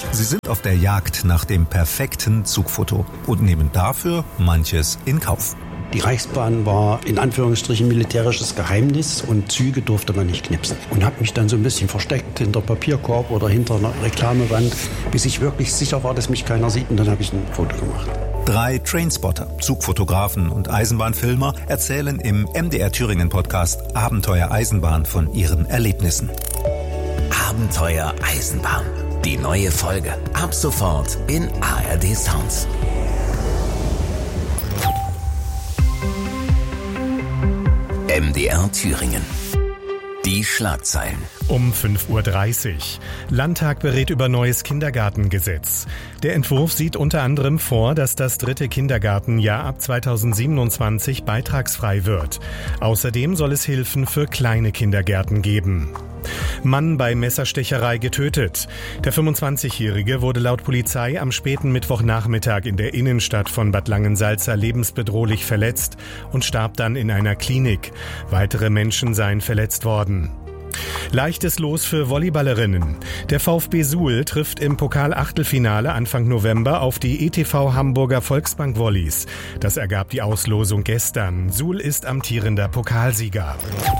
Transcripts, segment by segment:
Sie sind auf der Jagd nach dem perfekten Zugfoto und nehmen dafür manches in Kauf. Die Reichsbahn war in Anführungsstrichen militärisches Geheimnis und Züge durfte man nicht knipsen. Und habe mich dann so ein bisschen versteckt hinter Papierkorb oder hinter einer Reklamewand, bis ich wirklich sicher war, dass mich keiner sieht, und dann habe ich ein Foto gemacht. 3 Trainspotter, Zugfotografen und Eisenbahnfilmer erzählen im MDR Thüringen Podcast Abenteuer Eisenbahn von ihren Erlebnissen. Abenteuer Eisenbahn. Die neue Folge. Ab sofort in ARD Sounds. MDR Thüringen. Die Schlagzeilen. Um 5:30 Uhr. Landtag berät über neues Kindergartengesetz. Der Entwurf sieht unter anderem vor, dass das 3. Kindergartenjahr ab 2027 beitragsfrei wird. Außerdem soll es Hilfen für kleine Kindergärten geben. Mann bei Messerstecherei getötet. Der 25-Jährige wurde laut Polizei am späten Mittwochnachmittag in der Innenstadt von Bad Langensalza lebensbedrohlich verletzt und starb dann in einer Klinik. Weitere Menschen seien verletzt worden. Leichtes Los für Volleyballerinnen. Der VfB Suhl trifft im Pokal-Achtelfinale Anfang November auf die ETV Hamburger Volksbank Volleys. Das ergab die Auslosung gestern. Suhl ist amtierender Pokalsieger.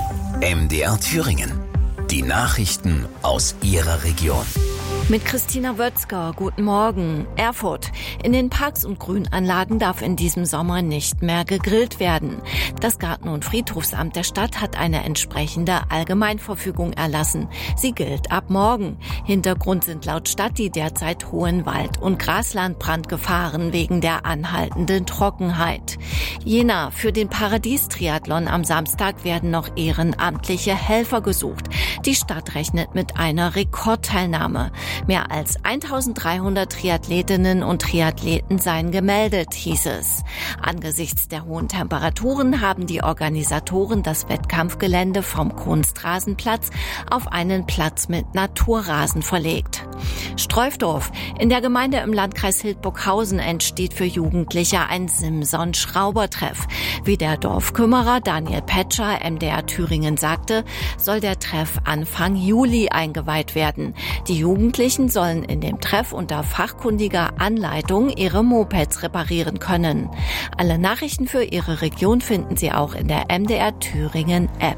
MDR Thüringen. Die Nachrichten aus Ihrer Region. Mit Christina Wötzger, guten Morgen. Erfurt. In den Parks und Grünanlagen darf in diesem Sommer nicht mehr gegrillt werden. Das Garten- und Friedhofsamt der Stadt hat eine entsprechende Allgemeinverfügung erlassen. Sie gilt ab morgen. Hintergrund sind laut Stadt die derzeit hohen Wald- und Graslandbrandgefahren wegen der anhaltenden Trockenheit. Jena. Für den Paradies-Triathlon am Samstag werden noch ehrenamtliche Helfer gesucht. Die Stadt rechnet mit einer Rekordteilnahme. Mehr als 1300 Triathletinnen und Triathleten seien gemeldet, hieß es. Angesichts der hohen Temperaturen haben die Organisatoren das Wettkampfgelände vom Kunstrasenplatz auf einen Platz mit Naturrasen verlegt. Streufdorf. In der Gemeinde im Landkreis Hildburghausen entsteht für Jugendliche ein Simson-Schrauber-Treff. Wie der Dorfkümmerer Daniel Petscher MDR Thüringen sagte, soll der Treff Anfang Juli eingeweiht werden. Die Jugendlichen sollen in dem Treff unter fachkundiger Anleitung ihre Mopeds reparieren können. Alle Nachrichten für Ihre Region finden Sie auch in der MDR Thüringen App.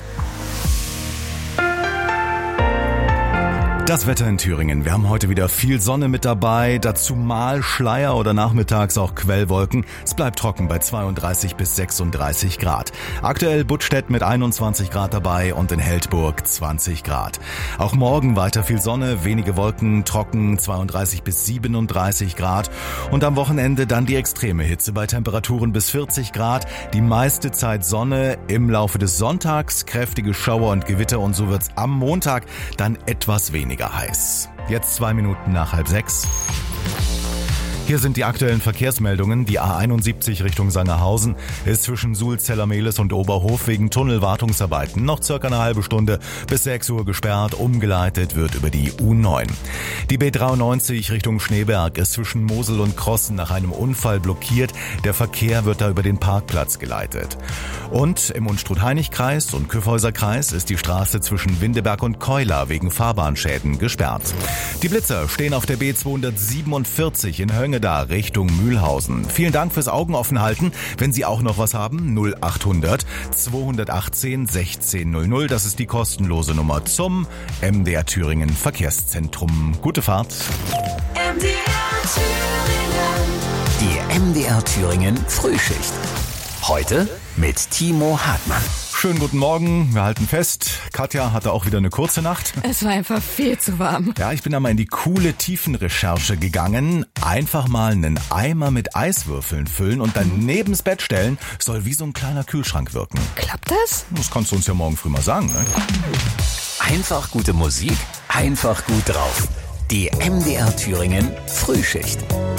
Das Wetter in Thüringen. Wir haben heute wieder viel Sonne mit dabei, dazu mal Schleier oder nachmittags auch Quellwolken. Es bleibt trocken bei 32 bis 36 Grad. Aktuell Buttstedt mit 21 Grad dabei und in Heldburg 20 Grad. Auch morgen weiter viel Sonne, wenige Wolken, trocken 32 bis 37 Grad. Und am Wochenende dann die extreme Hitze bei Temperaturen bis 40 Grad. Die meiste Zeit Sonne, im Laufe des Sonntags kräftige Schauer und Gewitter, und so wird's am Montag dann etwas weniger heiß. Jetzt 2 Minuten nach 5:30. Hier sind die aktuellen Verkehrsmeldungen. Die A71 Richtung Sangerhausen ist zwischen Suhl-Zellermehlis und Oberhof wegen Tunnelwartungsarbeiten noch circa eine halbe Stunde bis 6 Uhr gesperrt. Umgeleitet wird über die U9. Die B93 Richtung Schneeberg ist zwischen Mosel und Krossen nach einem Unfall blockiert. Der Verkehr wird da über den Parkplatz geleitet. Und im Unstrut-Hainich-Kreis und Kyffhäuser-Kreis ist die Straße zwischen Windeberg und Keular wegen Fahrbahnschäden gesperrt. Die Blitzer stehen auf der B247 in Hönge da Richtung Mühlhausen. Vielen Dank fürs Augenoffenhalten. Wenn Sie auch noch was haben, 0800 218 1600. Das ist die kostenlose Nummer zum MDR Thüringen Verkehrszentrum. Gute Fahrt. MDR Thüringen. Die MDR Thüringen Frühschicht. Heute mit Timo Hartmann. Schönen guten Morgen, wir halten fest, Katja hatte auch wieder eine kurze Nacht. Es war einfach viel zu warm. Ja, ich bin da mal in die coole Tiefenrecherche gegangen. Einfach mal einen Eimer mit Eiswürfeln füllen und dann neben's Bett stellen, soll wie so ein kleiner Kühlschrank wirken. Klappt das? Das kannst du uns ja morgen früh mal sagen, ne? Einfach gute Musik, einfach gut drauf. Die MDR Thüringen Frühschicht.